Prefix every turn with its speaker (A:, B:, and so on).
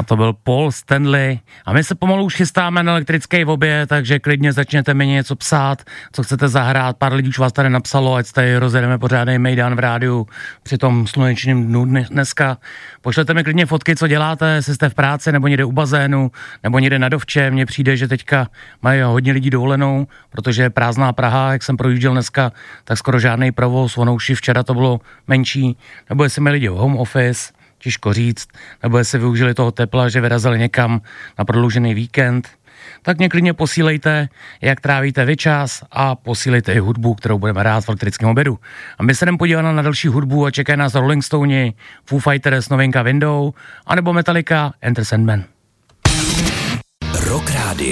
A: A to byl Paul Stanley. A my se pomalu už chystáme na elektrický oběd, takže klidně začněte mi něco psát, co chcete zahrát. Pár lidí už vás tady napsalo, ať tady rozjedeme pořádnej mejdan v rádiu při tom slunečním dnu dneska. Pošlete mi klidně fotky, co děláte, jestli jste v práci, nebo někde u bazénu, nebo někde na Dovče. Mně přijde, že teďka mají hodně lidí dovolenou, protože je prázdná Praha, jak jsem projížděl dneska, tak skoro žádný provoz. Ono už včera to bylo menší, nebo jestli mají lidi home office, těžko říct, nebo jestli využili toho tepla, že vyrazili někam na prodloužený víkend, tak mě klidně posílejte, jak trávíte vy čas a posílejte i hudbu, kterou budeme hrát v elektrickém obědu. A my se jdeme podívat na další hudbu a čekají nás Rolling Stoney, Foo Fighters, novinka Window, anebo Metallica, Enter Sandman.
B: Rock Radio.